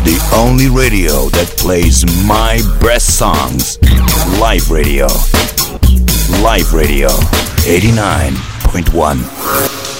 The only radio that plays my best songs. Live Radio. Live Radio 89.1.